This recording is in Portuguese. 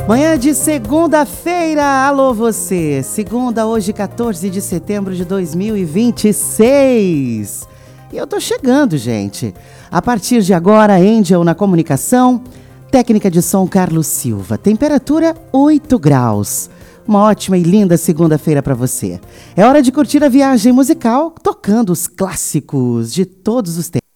Manhã de segunda-feira, alô você! Segunda, hoje 14 de setembro de 2026. E eu tô chegando, gente. A partir de agora, Angel na comunicação, técnica de som Carlos Silva, temperatura 8 graus. Uma ótima e linda segunda-feira para você. É hora de curtir a viagem musical, tocando os clássicos de todos os tempos.